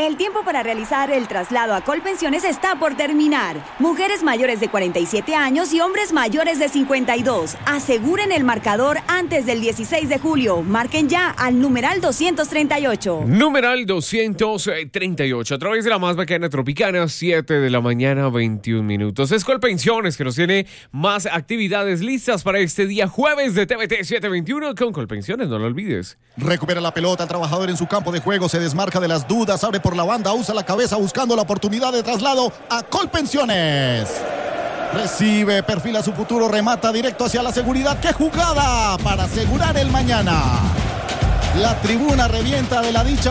El tiempo para realizar el traslado a Colpensiones está por terminar. Mujeres mayores de 47 años y hombres mayores de 52. Aseguren el marcador antes del 16 de julio. Marquen ya al numeral 238. Numeral 238. A través de la más bacana tropicana, 7 de la mañana, 21 minutos. Es Colpensiones que nos tiene más actividades listas para este día jueves de TVT 721 con Colpensiones, no lo olvides. Recupera la pelota, el trabajador en su campo de juego, se desmarca de las dudas, abre por la banda, usa la cabeza buscando la oportunidad de traslado a Colpensiones. Recibe, perfila su futuro, remata directo hacia la seguridad. ¡Qué jugada para asegurar el mañana! La tribuna revienta de la dicha